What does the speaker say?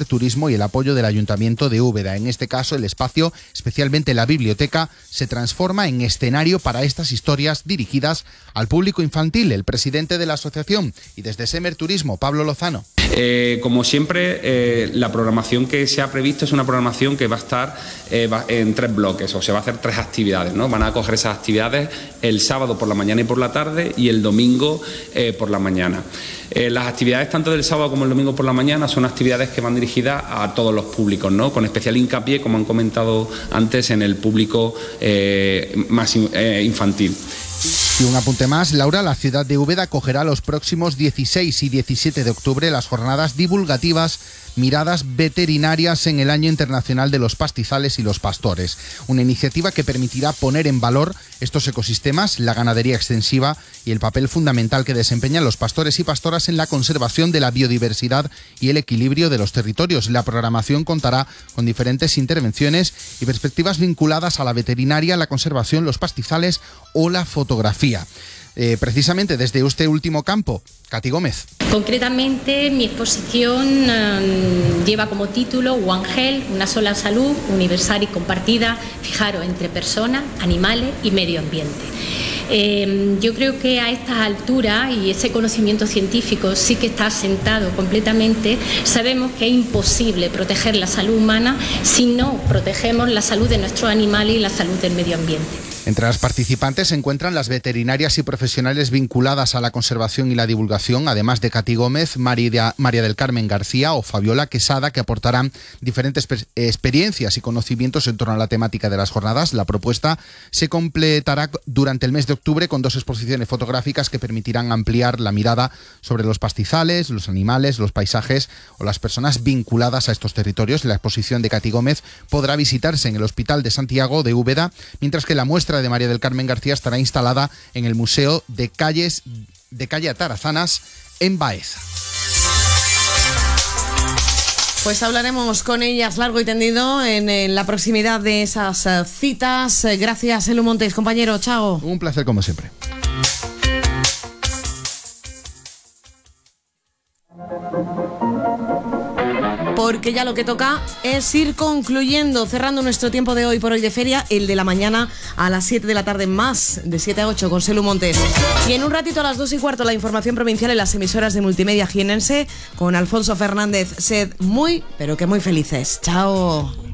Turismo y el apoyo del Ayuntamiento de Úbeda. En este caso, el espacio, especialmente la biblioteca, se transforma en escenario para estas historias dirigidas al público infantil. El presidente de la asociación y desde Semer Turismo, Pablo Lozano. Como siempre, la programación que se ha previsto es una programación que va a estar en 3 bloques, o se va a hacer 3 actividades, ¿no? Van a coger esas actividades el sábado por la mañana y por la tarde y el domingo por la mañana. Las actividades tanto del sábado como el domingo por la mañana son actividades que van dirigidas a todos los públicos, ¿no? Con especial hincapié, como han comentado antes, en el público más infantil. Y un apunte más, Laura, la ciudad de Úbeda acogerá los próximos 16 y 17 de octubre las jornadas divulgativas Miradas Veterinarias en el Año Internacional de los Pastizales y los Pastores. Una iniciativa que permitirá poner en valor estos ecosistemas, la ganadería extensiva y el papel fundamental que desempeñan los pastores y pastoras en la conservación de la biodiversidad y el equilibrio de los territorios. La programación contará con diferentes intervenciones y perspectivas vinculadas a la veterinaria, la conservación, los pastizales o la fotografía. Precisamente desde este último campo, Katy Gómez. Concretamente, mi exposición lleva como título One Health, una sola salud, universal y compartida, fijaros, entre personas, animales y medio ambiente. Yo creo que a estas alturas, y ese conocimiento científico sí que está asentado completamente, sabemos que es imposible proteger la salud humana si no protegemos la salud de nuestros animales y la salud del medio ambiente. Entre las participantes se encuentran las veterinarias y profesionales vinculadas a la conservación y la divulgación, además de Katy Gómez, María del Carmen García o Fabiola Quesada, que aportarán diferentes experiencias y conocimientos en torno a la temática de las jornadas. La propuesta se completará durante el mes de octubre con 2 exposiciones fotográficas que permitirán ampliar la mirada sobre los pastizales, los animales, los paisajes o las personas vinculadas a estos territorios. La exposición de Katy Gómez podrá visitarse en el Hospital de Santiago de Úbeda, mientras que la muestra de María del Carmen García estará instalada en el Museo de Calle Atarazanas en Baeza. Pues hablaremos con ellas largo y tendido en la proximidad de esas citas. Gracias, Elu Montes, compañero. Chao. Un placer como siempre. Porque ya lo que toca es ir concluyendo, cerrando nuestro tiempo de hoy por hoy de feria, el de la mañana a las 7 de la tarde, más de 7 a 8 con Selu Montes. Y en un ratito a las 2:15 la información provincial en las emisoras de Multimedia Jienense con Alfonso Fernández. Sed muy, pero que muy felices. Chao.